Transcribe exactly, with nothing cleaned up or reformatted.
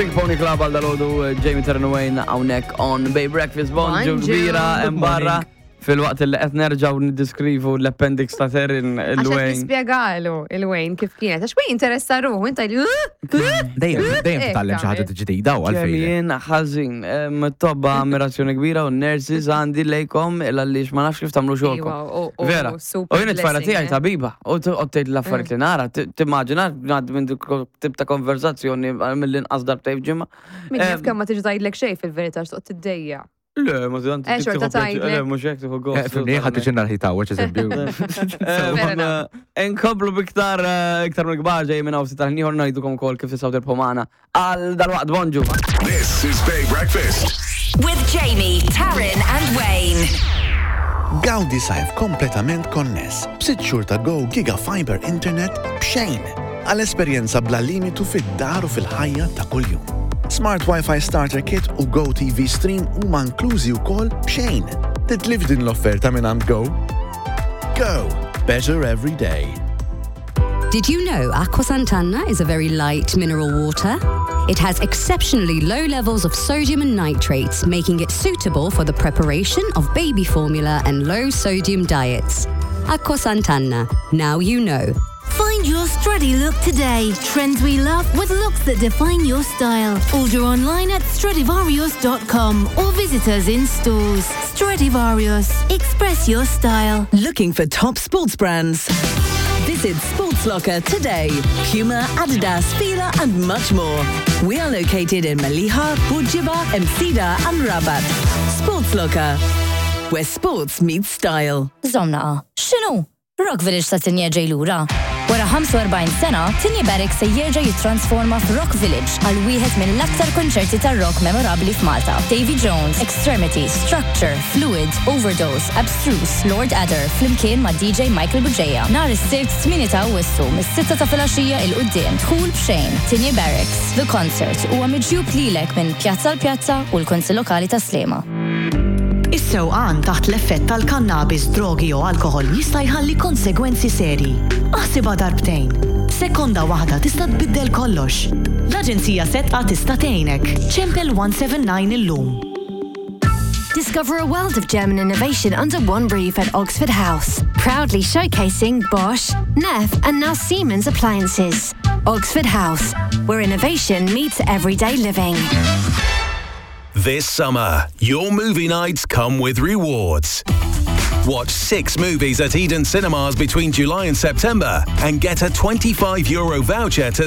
il-Pony Club għal dal-ħodu Jamie Terranwayne għawnek on Bay Breakfast Bonġu kbira imbarra fil-waqt li qed nerġgħu niddiskrivu l-appendix ta' Terran il-Wayne. Għax nispjegalu il-Wayne kif kienet. Għax Wayne interessa ruħu, inta li Dejjem, dejjem titgħallem xi ħaġa ġdida u għalfejn. Jien ħażin, mit-tobba ammirazzjoni kbira u n-nurses għandi lejkom il-għaliex ma nafx kif tagħmlu xogħolkom. Vera. U jien it-tfajla tiegħi tabiba u tgħid l-affarijiet li nara, timmaġina ngħaddi minn tip ta' konverzazzjoni mill-inqas darbtej f'ġimgħa. Min jaf kemm ma tiġi tgħidlek xejn fil-verità x'toqgħod tiddejja. Le, ma t-għant t-tgħidlek. Le, mux jek tiħu għost. Fimni, ħat iġinna l-ħitaw, għax eżempju. Enkoblu biktar iktar mill-gbar ġej minna u sitar niħor najdukom kol kif tisaw del-pomana. Għal dal-waqt bonġu. This is Bay Breakfast. With Jamie, Taryn and Wayne. Gawdi sajf kompletament konness. B'sitt xhur ta' Go Giga Fiber Internet b'xejn. Għal-esperjenza bla limitu fid-dar u fil-ħajja ta' kuljum. Smart Wi-Fi Starter Kit u Go T V Stream huma inklużi wkoll b'xejn. Titlif din l-offerta minn għand Go? Go! Better every day. Did you know Aqua Sant'Anna is a very light mineral water? It has exceptionally low levels of sodium and nitrates, making it suitable for the preparation of baby formula and low-sodium diets. Aqua Sant'Anna. Now you know. Find your Struddy look today. Trends we love with looks that define your style. Order online at Stradivarius dot com or visit us in stores. Stradivarius. Express your style. Looking for top sports brands? Visit Sports Locker today. Puma, Adidas, Fila and much more. We are located in Maliha, Bourguiba, Msida and Rabat. Sports Locker, where sports meets style. Zomna, xinu? Rock Village sa tinja ġejlura. Wara ħamsa u erbgħin sena, Tinja Barracks se jerġa' jittransforma f'Rock Village għal wieħed mill-aktar konċerti tar-rock memorabbli f'Malta. Davy Jones, Extremity, Structure, Fluid, Overdose, Abstruse, Lord Adder, flimkien ma' D J Michael Buġeja. Nhar is-sibt tmien ta' Awwissu mis-sitta ta' filgħaxija il quddiem dħul b'xejn. Tinja Barracks, The Concert huwa miġjub lilek minn pjazza l pjazza u l-Kunsill Lokali ta' Slema. Is-sewqan taħt l-effett tal-kannabis, drogi u alkohol jista' jħalli konsegwenzi serji. Aħsibha darbtejn. Sekonda waħda tista' tbiddel kollox. L-Aġenzija Settqa tista' tgħinek. Ċempel one seven nine illum. Discover a world of German innovation under one roof at Oxford House. Proudly showcasing Bosch, Neff and now Siemens appliances. Oxford House, where innovation meets everyday living. This summer, your movie nights come with rewards. Watch six movies at Eden Cinemas between July and September and get a twenty-five euro voucher to